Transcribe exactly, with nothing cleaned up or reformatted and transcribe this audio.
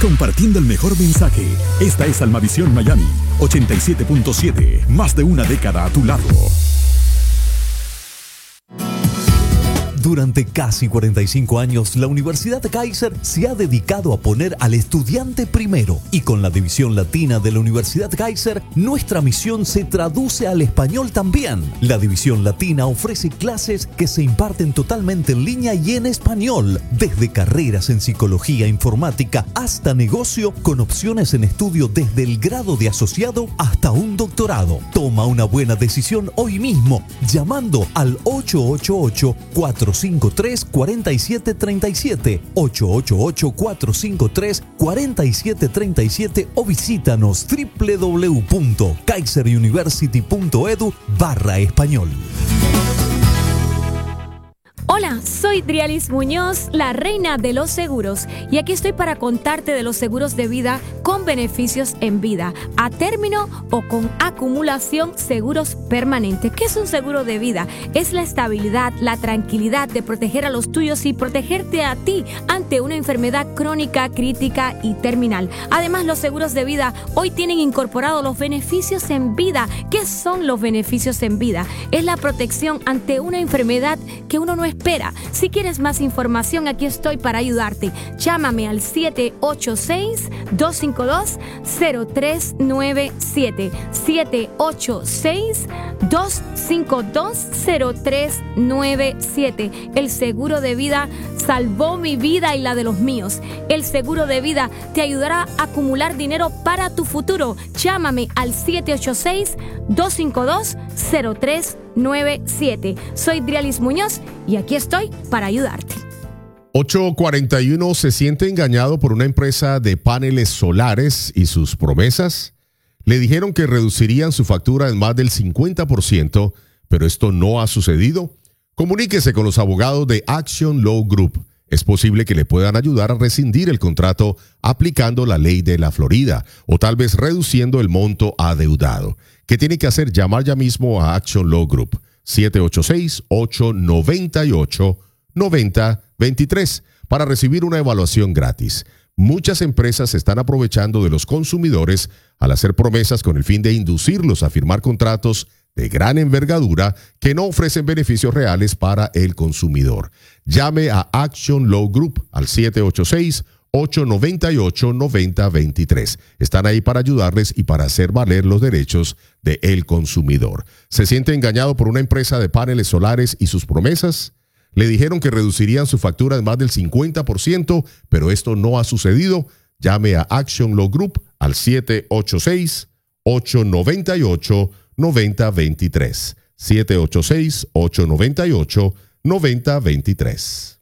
Compartiendo el mejor mensaje. Esta es Almavisión Miami ochenta y siete punto siete. Más de una década a tu lado. Durante casi cuarenta y cinco años, la Universidad Kaiser se ha dedicado a poner al estudiante primero. Y con la división latina de la Universidad Kaiser, nuestra misión se traduce al español también. La división latina ofrece clases que se imparten totalmente en línea y en español, desde carreras en psicología informática hasta negocio, con opciones en estudio desde el grado de asociado hasta un doctorado. Toma una buena decisión hoy mismo, llamando al ocho ocho ocho, cuatro cinco tres, cuatro siete tres siete, ocho ocho ocho, cuatro cinco tres, cuatro siete tres siete o visítanos doble u doble u doble u punto kaiser university punto edu barra español. Hola, soy Drialis Muñoz, la reina de los seguros, y aquí estoy para contarte de los seguros de vida con beneficios en vida, a término o con acumulación, seguros permanentes. ¿Qué es un seguro de vida? Es la estabilidad, la tranquilidad de proteger a los tuyos y protegerte a ti ante una enfermedad crónica, crítica y terminal. Además, los seguros de vida hoy tienen incorporados los beneficios en vida. ¿Qué son los beneficios en vida? Es la protección ante una enfermedad que uno no espera. Si quieres más información, aquí estoy para ayudarte. Llámame al siete ocho seis, dos cinco dos, cero tres nueve siete. siete ocho seis, dos cinco dos, cero tres nueve siete. El seguro de vida salvó mi vida y la de los míos. El seguro de vida te ayudará a acumular dinero para tu futuro. Llámame al siete ocho seis, dos cinco dos, cero tres nueve siete. Soy Drialis Muñoz y aquí estoy para ayudarte. ocho cuarenta y uno. ¿Se siente engañado por una empresa de paneles solares y sus promesas? Le dijeron que reducirían su factura en más del cincuenta por ciento, pero esto no ha sucedido. Comuníquese con los abogados de Action Law Group. Es posible que le puedan ayudar a rescindir el contrato aplicando la ley de la Florida o tal vez reduciendo el monto adeudado. ¿Qué tiene que hacer? Llamar ya mismo a Action Law Group. siete ocho seis, ocho nueve ocho, nueve cero dos tres para recibir una evaluación gratis. Muchas empresas se están aprovechando de los consumidores al hacer promesas con el fin de inducirlos a firmar contratos de gran envergadura que no ofrecen beneficios reales para el consumidor. Llame a Action Law Group al siete ocho seis, ocho nueve ocho, nueve cero dos tres. Están ahí para ayudarles y para hacer valer los derechos del consumidor. ¿Se siente engañado por una empresa de paneles solares y sus promesas? Le dijeron que reducirían su factura en más del cincuenta por ciento, pero esto no ha sucedido. Llame a Action Law Group al siete ocho seis, ocho nueve ocho, nueve cero dos tres. siete ocho seis, ocho nueve ocho, nueve cero dos tres.